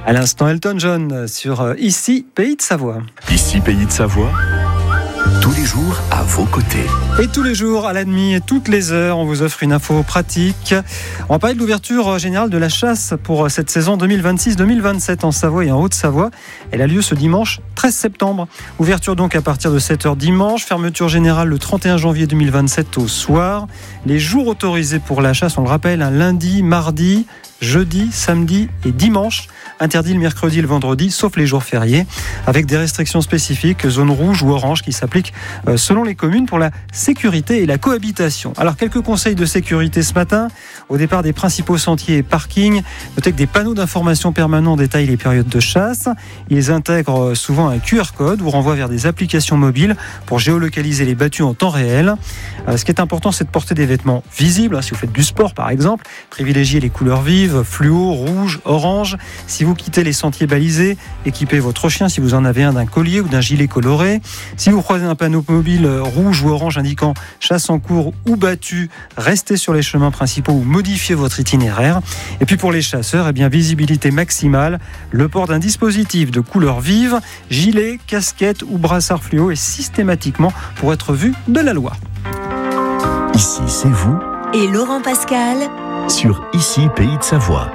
À l'instant, Elton John sur Ici, Pays de Savoie. Ici, Pays de Savoie. Tous les jours à vos côtés. Et tous les jours, à la demi et toutes les heures, on vous offre une info pratique. On va parler de l'ouverture générale de la chasse pour cette saison 2026-2027 en Savoie et en Haute-Savoie. Elle a lieu ce dimanche 13 septembre. Ouverture donc à partir de 7h dimanche. Fermeture générale le 31 janvier 2027 au soir. Les jours autorisés pour la chasse, on le rappelle, un lundi, mardi, jeudi, samedi et dimanche. Interdit le mercredi et le vendredi, sauf les jours fériés, avec des restrictions spécifiques, zone rouge ou orange, qui s'appliquent selon les communes pour la sécurité et la cohabitation. Alors, quelques conseils de sécurité ce matin. Au départ des principaux sentiers et parkings, notez que des panneaux d'information permanents détaillent les périodes de chasse. Ils intègrent souvent un QR code ou renvoient vers des applications mobiles pour géolocaliser les battues en temps réel. Ce qui est important, c'est de porter des vêtements visibles. Si vous faites du sport, par exemple, privilégiez les couleurs vives, fluo, rouge, orange. Si vous quittez les sentiers balisés, équipez votre chien, si vous en avez un, d'un collier ou d'un gilet coloré. Si vous croisez un panneau mobile rouge ou orange indiquant chasse en cours ou battue, restez sur les chemins principaux ou modifiez votre itinéraire. Et puis pour les chasseurs, visibilité maximale, le port d'un dispositif de couleur vive, gilet, casquette ou brassard fluo est systématiquement pour être vu de la loi. Ici, c'est vous. Et Laurent Pascal Sur Ici, Pays de Savoie.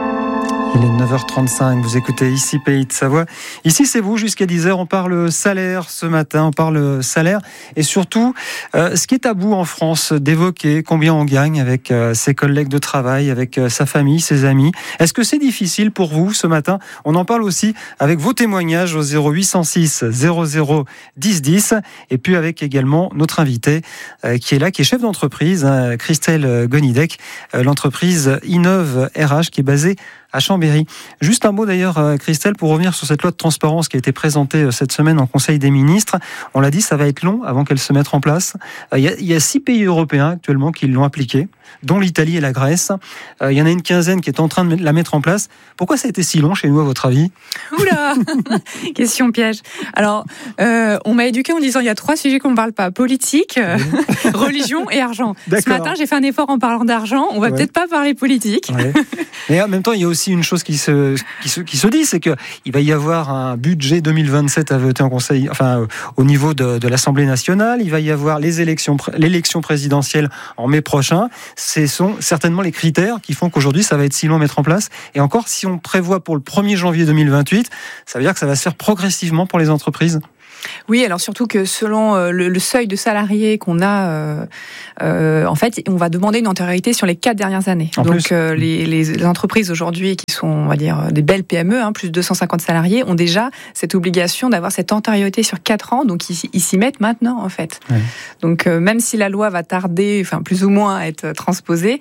Il est 9h35, vous écoutez Ici Pays de Savoie. Ici c'est vous, jusqu'à 10h, on parle salaire ce matin, on parle salaire et surtout ce qui est tabou en France, d'évoquer combien on gagne avec ses collègues de travail, avec sa famille, ses amis. Est-ce que c'est difficile pour vous ce matin ? On en parle aussi avec vos témoignages au 0806 00 10 10 et puis avec également notre invité qui est là, qui est chef d'entreprise, Christelle Gonidec, l'entreprise Innove RH qui est basée à Chambéry. Juste un mot d'ailleurs, Christelle, pour revenir sur cette loi de transparence qui a été présentée cette semaine en Conseil des ministres. On l'a dit, ça va être long avant qu'elle se mette en place. Il y a 6 pays européens actuellement qui l'ont appliquée, dont l'Italie et la Grèce. Il y en a une quinzaine qui est en train de la mettre en place. Pourquoi ça a été si long chez nous, à votre avis ? Oula, question piège. Alors, on m'a éduqué en disant il y a 3 sujets qu'on ne parle pas. Politique, religion et argent. D'accord. Ce matin, j'ai fait un effort en parlant d'argent. On va peut-être pas parler politique. Ouais. Mais en même temps, il y a aussi une chose qui se dit, c'est qu'il va y avoir un budget 2027 à voter en Conseil, au niveau de l'Assemblée nationale. Il va y avoir l'élection présidentielle en mai prochain. Ce sont certainement les critères qui font qu'aujourd'hui, ça va être si long à mettre en place. Et encore, si on prévoit pour le 1er janvier 2028, ça veut dire que ça va se faire progressivement pour les entreprises. Oui, alors surtout que selon le seuil de salariés qu'on a, en fait, on va demander une antériorité sur les 4 dernières années. Donc les entreprises aujourd'hui qui sont, on va dire, des belles PME, plus de 250 salariés, ont déjà cette obligation d'avoir cette antériorité sur 4 ans. Donc ils s'y mettent maintenant, en fait. Ouais. Donc même si la loi va tarder, plus ou moins à être transposée,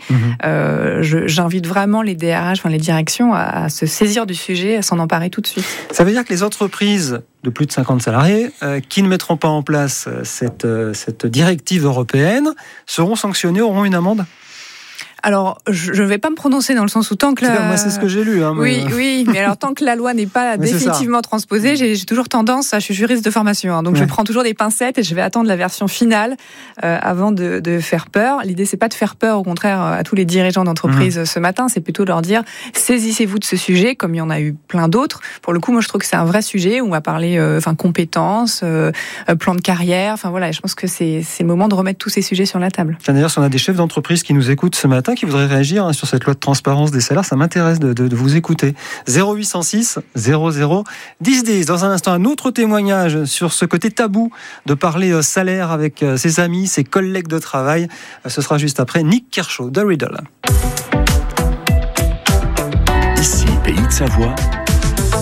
j'invite vraiment les DRH, les directions à se saisir du sujet, à s'en emparer tout de suite. Ça veut dire que les entreprises de plus de 50 salariés qui ne mettront pas en place cette directive européenne seront sanctionnés, auront une amende ? Alors, je ne vais pas me prononcer dans le sens où tant que moi, c'est ce que j'ai lu. Oui, mais alors tant que la loi n'est pas définitivement transposée, j'ai toujours tendance, je suis juriste de formation, donc je prends toujours des pincettes et je vais attendre la version finale avant de faire peur. L'idée, c'est pas de faire peur, au contraire, à tous les dirigeants d'entreprise ce matin, c'est plutôt de leur dire, saisissez-vous de ce sujet, comme il y en a eu plein d'autres. Pour le coup, moi, je trouve que c'est un vrai sujet où on va parler compétences, plan de carrière, je pense que c'est le moment de remettre tous ces sujets sur la table. D'ailleurs, si on a des chefs d'entreprise qui nous écoutent ce matin, qui voudraient réagir sur cette loi de transparence des salaires, ça m'intéresse de vous écouter. 0806 00 10 10. Dans un instant, un autre témoignage sur ce côté tabou de parler salaire avec ses amis, ses collègues de travail. Ce sera juste après Nick Kershaw, The Riddle. Ici, Pays de Savoie,